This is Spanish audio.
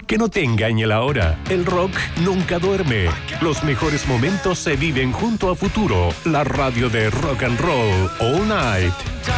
Que no te engañe la hora. El rock nunca duerme. Los mejores momentos se viven junto a Futuro, la radio de rock and roll all night.